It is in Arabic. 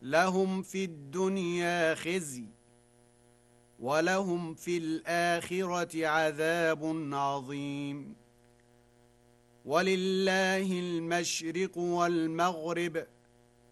لهم في الدنيا خزي ولهم في الآخرة عذاب عظيم ولله المشرق والمغرب